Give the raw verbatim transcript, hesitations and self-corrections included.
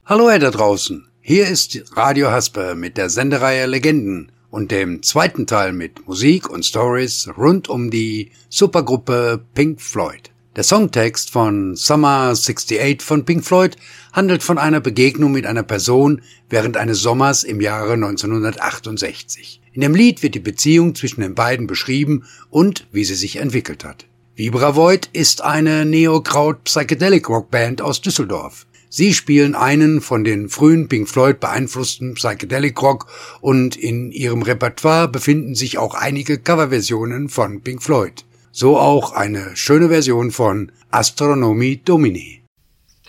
Hallo ihr da draußen, hier ist Radio Hasper mit der Sendereihe Legenden und dem zweiten Teil mit Musik und Stories rund um die Supergruppe Pink Floyd. Der Songtext von Summer achtundsiebzig von Pink Floyd handelt von einer Begegnung mit einer Person während eines Sommers im Jahre neunzehnhundertachtundsechzig. In dem Lied wird die Beziehung zwischen den beiden beschrieben und wie sie sich entwickelt hat. Vibra Void ist eine Neo-Kraut-Psychedelic-Rock-Band aus Düsseldorf. Sie spielen einen von den frühen Pink Floyd beeinflussten Psychedelic Rock und in ihrem Repertoire befinden sich auch einige Coverversionen von Pink Floyd. So auch eine schöne Version von Astronomie Domini.